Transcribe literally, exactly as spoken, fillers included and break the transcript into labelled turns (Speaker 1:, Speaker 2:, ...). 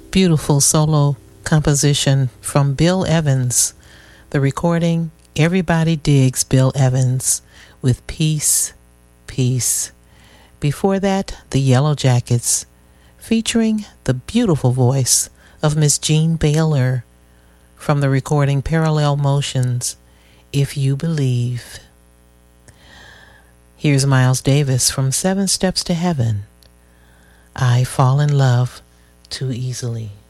Speaker 1: Beautiful solo composition from Bill Evans. The recording, Everybody Digs Bill Evans with Peace, Peace. Before that, the Yellow Jackets, featuring the beautiful voice of Miss Jean Baylor from the recording Parallel Motions, If You Believe. Here's Miles Davis from Seven Steps to Heaven, I Fall in Love Too Easily.